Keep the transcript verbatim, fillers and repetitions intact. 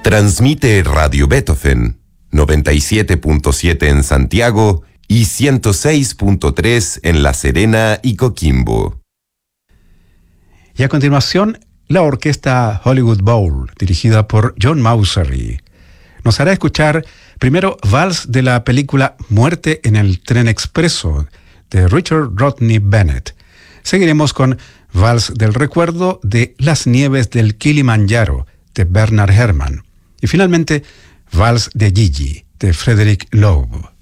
Transmite Radio Beethoven, noventa y siete punto siete en Santiago y ciento seis punto tres en La Serena y Coquimbo. Y a continuación, la orquesta Hollywood Bowl, dirigida por John Mausery, nos hará escuchar primero Vals de la película Muerte en el Tren Expreso, de Richard Rodney Bennett. Seguiremos con Vals del Recuerdo de Las Nieves del Kilimanjaro, de Bernard Herrmann. Y finalmente, Vals de Gigi, de Frederick Loeb.